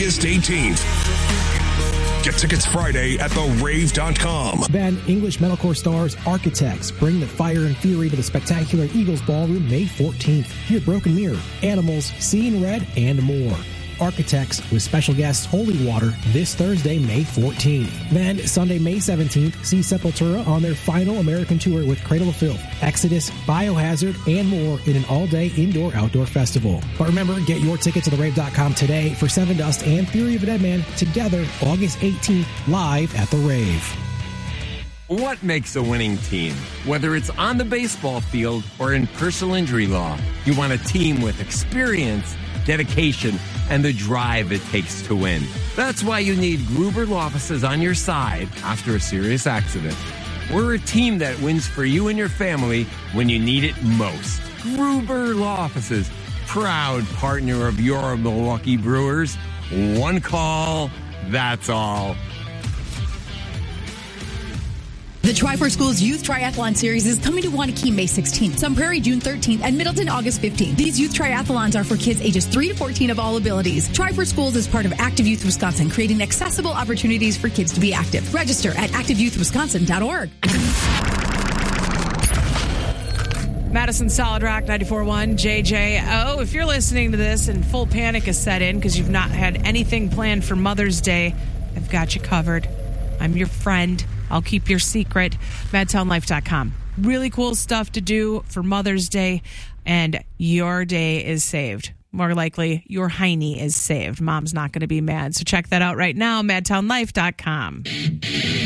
August 18th. Get tickets Friday at therave.com. Then English metalcore stars Architects bring the fire and fury to the spectacular Eagles Ballroom May 14th. Hear Broken Mirror, Animals, Seeing Red, and more. Architects with special guests Holy Water this Thursday, May 14th. Then Sunday, May 17th, see Sepultura on their final American tour with Cradle of Filth, Exodus, Biohazard, and more in an all-day indoor-outdoor festival. But remember, get your tickets at therave.com today for Seven Dust and Theory of a Deadman together August 18th, live at The Rave. What makes a winning team? Whether it's on the baseball field or in personal injury law, you want a team with experience, dedication, and the drive it takes to win. That's why you need Gruber Law Offices on your side after a serious accident. We're a team that wins for you and your family when you need it most. Gruber Law Offices, proud partner of your Milwaukee Brewers. One call, that's all. The Tri4Schools Youth Triathlon Series is coming to Waunakee May 16th, Sun Prairie June 13th, and Middleton August 15th. These youth triathlons are for kids ages 3 to 14 of all abilities. Tri4Schools is part of Active Youth Wisconsin, creating accessible opportunities for kids to be active. Register at activeyouthwisconsin.org. Madison Solid Rock 94.1 JJO. If you're listening to this and full panic is set in because you've not had anything planned for Mother's Day, I've got you covered. I'm your friend. I'll keep your secret. MadtownLife.com. Really cool stuff to do for Mother's Day, and your day is saved. More likely, your hiney is saved. Mom's not going to be mad. So check that out right now, MadtownLife.com.